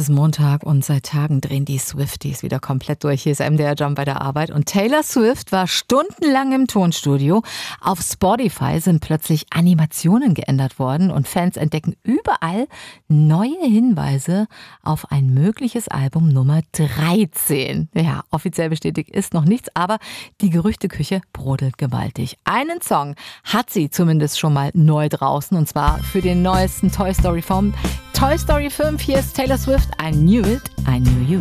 ist Montag und seit Tagen drehen die Swifties wieder komplett durch. Hier ist MDR Jump bei der Arbeit und Taylor Swift war stundenlang im Tonstudio. Auf Spotify sind plötzlich Animationen geändert worden und Fans entdecken überall neue Hinweise auf ein mögliches Album Nummer 13. Ja, offiziell bestätigt ist noch nichts, aber die Gerüchteküche brodelt gewaltig. Einen Song hat sie zumindest schon mal neu draußen und zwar für den neuesten Toy Story Film. Toy Story 5, hier ist Taylor Swift, I Knew It, I Knew You.